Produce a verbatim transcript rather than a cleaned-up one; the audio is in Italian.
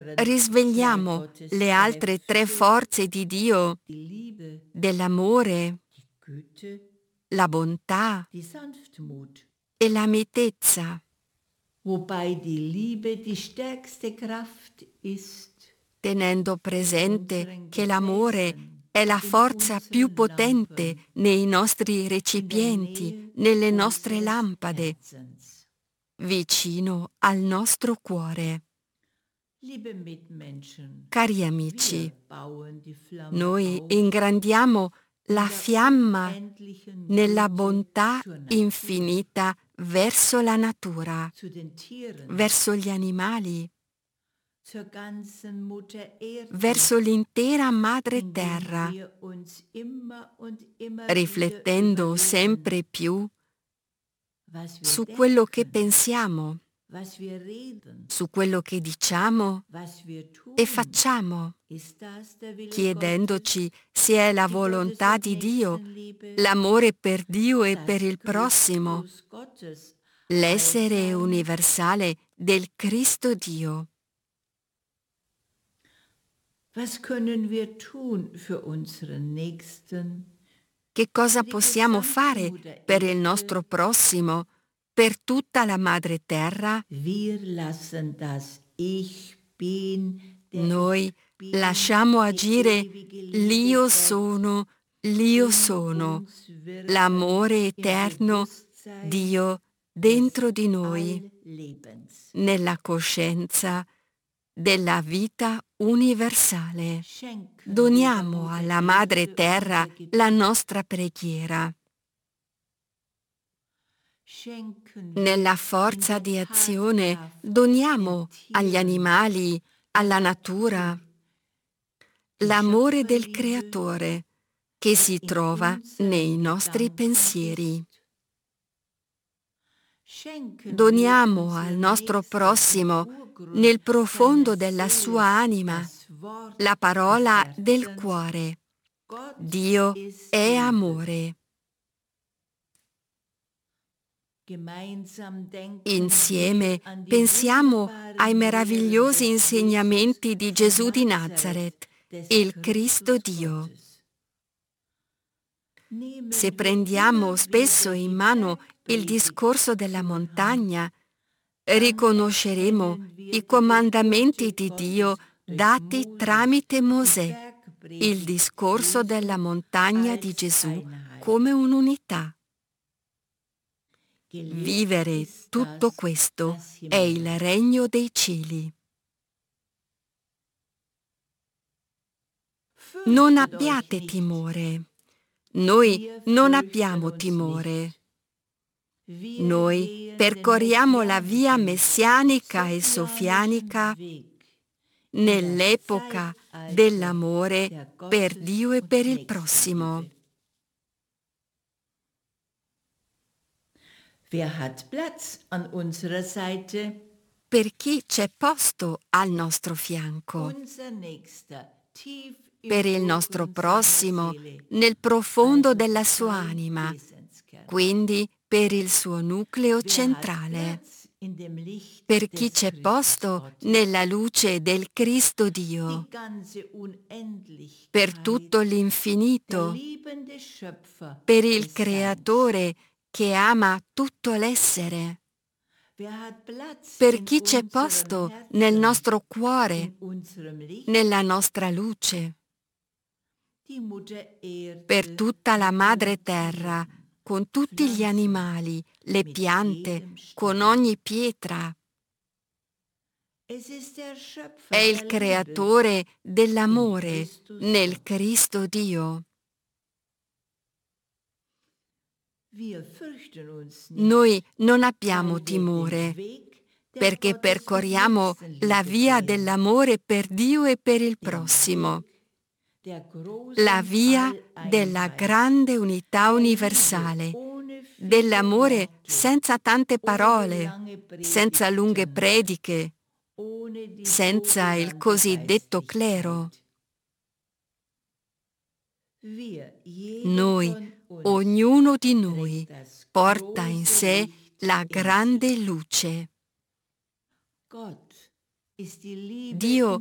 risvegliamo le altre tre forze di Dio, dell'amore, la bontà e la mitezza, wobei die Liebe die stärkste Kraft ist, tenendo presente che l'amore è la forza più potente nei nostri recipienti, nelle nostre lampade, vicino al nostro cuore. Liebe Mitmenschen, Cari wir amici, bauen die Flamme noi auf ingrandiamo la in der fiamma unendlichen nella Güte bontà zur Natur, infinita verso la natura, zu den Tieren, verso gli animali, zur ganzen Mutter Erde, verso l'intera madre indem terra, wir uns immer und immer wieder riflettendo überlegen, sempre più was wir su quello che denken, pensiamo, was wir reden, su quello che diciamo was wir tun. e facciamo, Ist das der Wille chiedendoci se è la Gottes, die Gottes- volontà und di Dio, Nächstenliebe, l'amore per Dio e das per il prossimo, Christus Gottes, l'essere all sein. universale del Cristo Dio. Was können wir tun für unseren Nächsten? Che cosa possiamo fare per il nostro prossimo, per tutta la madre terra? Wir lassen das Ich bin, der Noi Ich bin, lasciamo die agire ewige Liebe l'Io Gottes sono, l'Io in sono, uns wirken, l'amore im eterno, Bewusstsein Dio des dentro di noi, Alllebens. nella coscienza della vita universale. Schenken Doniamo der alla Mutter Madre Erde Terra unser Gebet. la nostra preghiera. Schenken Nella wir forza in der di azione Tatkraft doniamo den agli Tieren, animali, der alla Natur, natura, die l'amore del Schöpferliebe, Creatore che der si in trova unseren nei nostri Gedanken pensieri. ist. Schenken wir Doniamo al unserem nostro Nächsten prossimo, im Urgrund nel profondo seiner della Seele sua anima, das Wort la parola des del Herzens. cuore. Gott Dio ist è Liebe. amore. Gemeinsam denken Insieme wir an die pensiamo wunderbaren ai Lehren meravigliosi des insegnamenti di Jesus Gesù von di Nazareth, Nazaret, des il Cristo Christus Dio. Gottes. Nehmen Se wir prendiamo immer spesso wieder in die mano il Bergpredigt discorso della zur Hand, montagna, dann riconosceremo erkennen wir i die comandamenti Gebote di Dio Gottes durch dati Mose, tramite die Mosè, il Bergpredigt discorso della Jesu montagna di als Gesù Einheit. come un'unità. Gelebt Vivere ist tutto das, questo das è il Himmelreich. regno dei cieli. Non Fürchtet euch abbiate nicht. timore. Noi Wir non fürchten abbiamo uns timore. nicht. Wir Noi gehen den percorriamo la via messianischen, messianica e sofianischen sofianica Weg nell'epoca Zeitalter dell'amore der per Gottes- Dio e und per il Nächstenliebe. prossimo. Wer hat Platz an unserer Seite? Per chi c'è posto al nostro fianco, Unser Nächster, tief im per il nostro Urgrund seiner prossimo, Seele, nel profondo also della sua sein anima, Wesenskern. quindi per il suo nucleo Wer hat centrale. Platz in dem Licht Per chi des c'è Christus posto Gottes? nella luce del Cristo Die Dio, ganze Unendlichkeit, per tutto der l'infinito, liebende Schöpfer per il des Seins. Creatore che ama tutto l'essere, Wer hat Platz per in chi c'è unserem posto Herzen, nel nostro cuore, in unserem Licht? nella nostra luce, Die Mutter Erde per tutta la mit madre allen terra, Tieren, con tutti gli Pflanzen, animali, le mit piante, jedem con Stein. ogni pietra. Es ist der Schöpfer È il der Creatore Liebe in dell'amore Christus nel Gott. Cristo Dio. Wir fürchten uns nicht, Noi non abbiamo weil wir den timore, Weg der perché Gottes- und percorriamo Nächstenliebe la via gehen. dell'amore per Dio e per il Den prossimo, Weg der großen la via della Alleinheit, grande unità der universale, Liebe ohne viele dell'amore Worte, senza tante ohne parole, lange senza lunghe Predigten, prediche, ohne die senza il sogenannte cosiddetto clero. Wir, jeder Noi, von uns, ognuno di noi, trägt das porta in große sé Licht la in grande sich. luce. Gott ist die Liebe Dio